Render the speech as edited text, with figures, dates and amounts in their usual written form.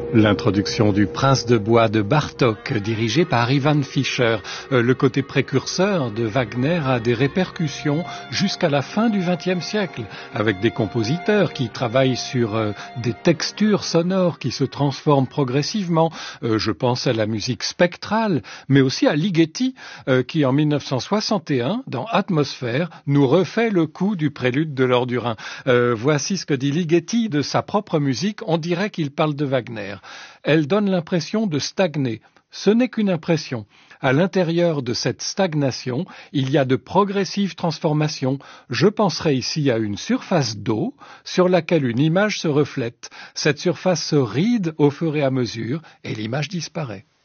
L'introduction du Prince de Bois de Bartók, dirigé par Ivan Fischer. Le côté précurseur de Wagner a des répercussions jusqu'à la fin du XXe siècle, avec des compositeurs qui travaillent sur des textures sonores qui se transforment progressivement. Je pense à la musique spectrale, mais aussi à Ligeti, qui en 1961, dans Atmosphère, nous refait le coup du prélude de l'Or du Rhin. Voici ce que dit Ligeti de sa propre musique. On dirait qu'il parle de Wagner. Elle donne l'impression de stagner. Ce n'est qu'une impression. À l'intérieur de cette stagnation, il y a de progressives transformations. Je penserai ici à une surface d'eau sur laquelle une image se reflète. Cette surface se ride au fur et à mesure et l'image disparaît.